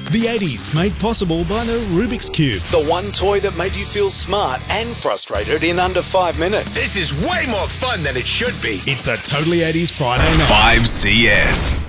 The 80s made possible by the Rubik's Cube. The one toy that made you feel smart and frustrated in under 5 minutes. This is way more fun than it should be. It's the Totally 80s Friday night. 5CS.